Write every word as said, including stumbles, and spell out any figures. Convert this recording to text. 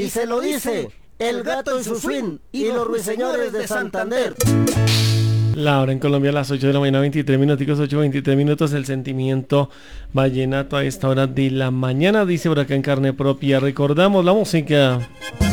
Y se lo dice el gato y su swing y los ruiseñores de Santander. La hora en Colombia a las ocho de la mañana, veintitrés minutos, ocho veintitrés minutos, el sentimiento vallenato a esta hora de la mañana, dice por acá en carne propia. Recordamos la música.